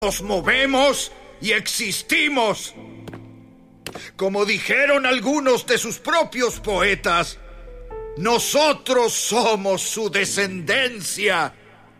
Nos movemos y existimos. Como dijeron algunos de sus propios poetas, nosotros somos su descendencia.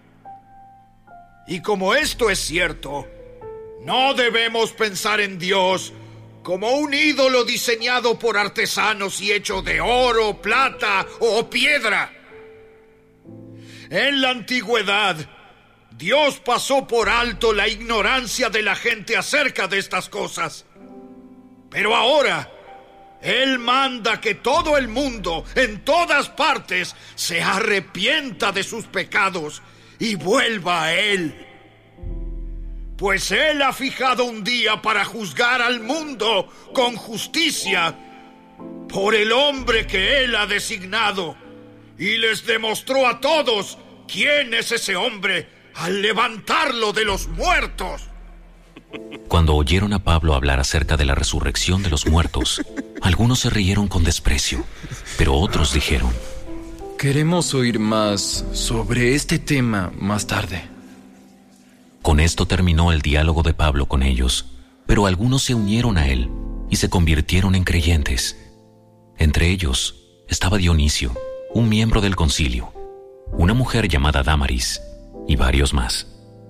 Y como esto es cierto, no debemos pensar en Dios como un ídolo diseñado por artesanos y hecho de oro, plata o piedra. En la antigüedad, Dios pasó por alto la ignorancia de la gente acerca de estas cosas. Pero ahora, Él manda que todo el mundo, en todas partes, se arrepienta de sus pecados y vuelva a Él. Pues Él ha fijado un día para juzgar al mundo con justicia por el hombre que Él ha designado, y les demostró a todos quién es ese hombre al levantarlo de los muertos. Cuando oyeron a Pablo hablar acerca de la resurrección de los muertos, algunos se rieron con desprecio, pero otros dijeron: queremos oír más sobre este tema más tarde. Con esto terminó el diálogo de Pablo con ellos, pero algunos se unieron a él y se convirtieron en creyentes. Entre ellos estaba Dionisio, un miembro del concilio, una mujer llamada Dámaris y varios más.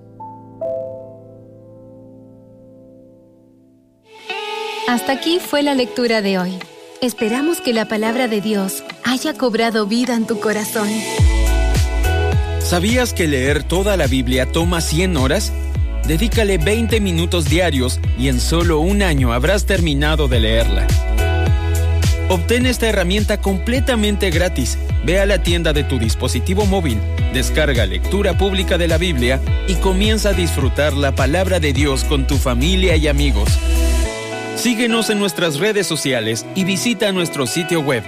Hasta aquí fue la lectura de hoy. Esperamos que la palabra de Dios haya cobrado vida en tu corazón. ¿Sabías que leer toda la Biblia toma 100 horas? Dedícale 20 minutos diarios y en solo un año habrás terminado de leerla. Obtén esta herramienta completamente gratis. Ve a la tienda de tu dispositivo móvil, descarga Lectura Pública de la Biblia y comienza a disfrutar la palabra de Dios con tu familia y amigos. Síguenos en nuestras redes sociales y visita nuestro sitio web,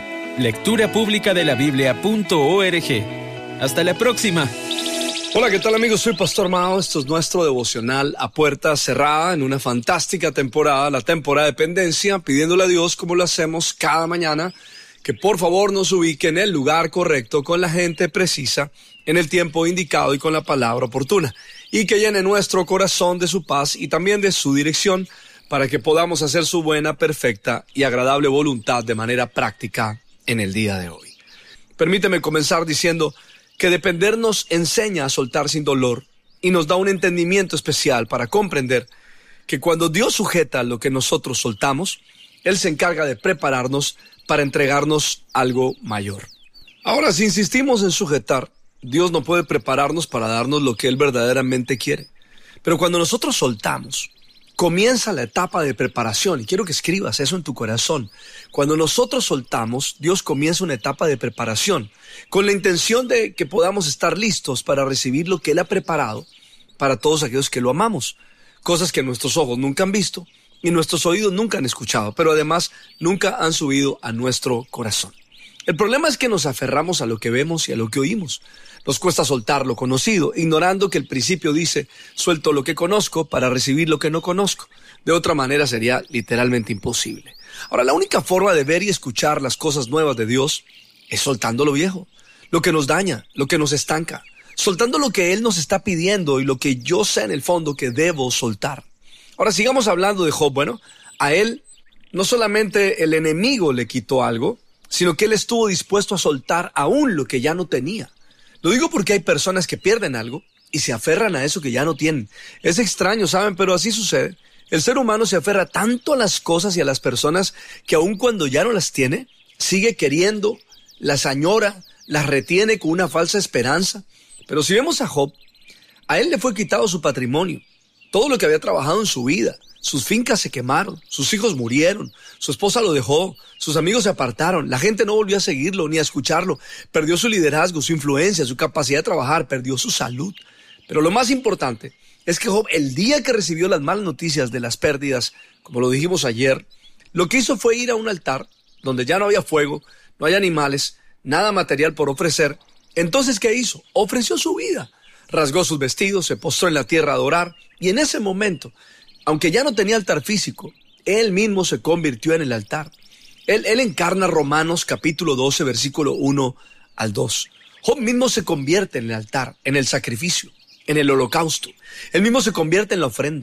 lecturapublicadelabiblia.org. Hasta la próxima. Hola, ¿qué tal, amigos? Soy Pastor Mao. Esto es nuestro devocional a puerta cerrada en una fantástica temporada, la temporada de pendencia, pidiéndole a Dios, como lo hacemos cada mañana, que por favor nos ubique en el lugar correcto, con la gente precisa, en el tiempo indicado y con la palabra oportuna, y que llene nuestro corazón de su paz y también de su dirección, para que podamos hacer su buena, perfecta y agradable voluntad de manera práctica en el día de hoy. Permíteme comenzar diciendo que depender nos enseña a soltar sin dolor y nos da un entendimiento especial para comprender que cuando Dios sujeta lo que nosotros soltamos, Él se encarga de prepararnos para entregarnos algo mayor. Ahora, si insistimos en sujetar, Dios no puede prepararnos para darnos lo que Él verdaderamente quiere. Pero cuando nosotros soltamos, comienza la etapa de preparación, y quiero que escribas eso en tu corazón. Cuando nosotros soltamos, Dios comienza una etapa de preparación, con la intención de que podamos estar listos para recibir lo que Él ha preparado para todos aquellos que lo amamos. Cosas que nuestros ojos nunca han visto y nuestros oídos nunca han escuchado, pero además nunca han subido a nuestro corazón. El problema es que nos aferramos a lo que vemos y a lo que oímos. Nos cuesta soltar lo conocido, ignorando que el principio dice: suelto lo que conozco para recibir lo que no conozco. De otra manera sería literalmente imposible. Ahora, la única forma de ver y escuchar las cosas nuevas de Dios es soltando lo viejo, lo que nos daña, lo que nos estanca, soltando lo que Él nos está pidiendo y lo que yo sé en el fondo que debo soltar. Ahora, sigamos hablando de Job. Bueno, a él no solamente el enemigo le quitó algo, sino que él estuvo dispuesto a soltar aún lo que ya no tenía. Lo digo porque hay personas que pierden algo y se aferran a eso que ya no tienen. Es extraño, ¿saben? Pero así sucede. El ser humano se aferra tanto a las cosas y a las personas que aun cuando ya no las tiene, sigue queriendo, las añora, las retiene con una falsa esperanza. Pero si vemos a Job, a él le fue quitado su patrimonio, todo lo que había trabajado en su vida. Sus fincas se quemaron, sus hijos murieron, su esposa lo dejó, sus amigos se apartaron, la gente no volvió a seguirlo ni a escucharlo, perdió su liderazgo, su influencia, su capacidad de trabajar, perdió su salud. Pero lo más importante es que Job, el día que recibió las malas noticias de las pérdidas, como lo dijimos ayer, lo que hizo fue ir a un altar donde ya no había fuego, no hay animales, nada material por ofrecer. Entonces, ¿qué hizo? Ofreció su vida, rasgó sus vestidos, se postró en la tierra a adorar, y en ese momento, aunque ya no tenía altar físico, él mismo se convirtió en el altar. Él encarna Romanos capítulo 12, versículo 1 al 2. Job mismo se convierte en el altar, en el sacrificio. en el holocausto. Él mismo se convierte en la ofrenda.